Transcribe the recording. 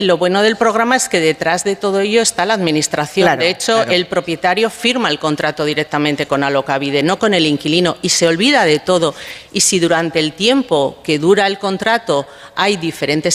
Lo bueno del programa es que detrás de todo ello está la Administración. Claro, de hecho, el propietario firma el contrato directamente con Alokabide, no con el inquilino, y se olvida de todo. Y si durante el tiempo que dura el contrato hay diferentes